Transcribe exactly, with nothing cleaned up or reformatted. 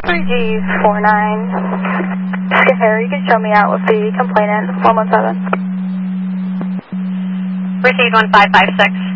three G four nine. Skip Harry, you can show me out with the complainant, one one seven. Received one five five six.